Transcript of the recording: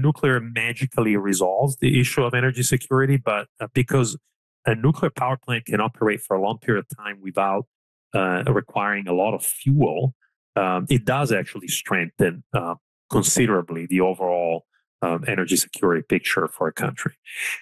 nuclear magically resolves the issue of energy security, but because a nuclear power plant can operate for a long period of time without requiring a lot of fuel, it does actually strengthen considerably the overall energy security picture for a country.